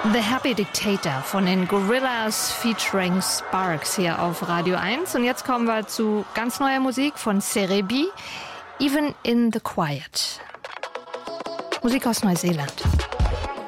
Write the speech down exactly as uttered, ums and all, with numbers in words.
The Happy Dictator von den Gorillaz featuring Sparks hier auf Radio eins. Und jetzt kommen wir zu ganz neuer Musik von Cerebi, Even in the Quiet. Musik aus Neuseeland.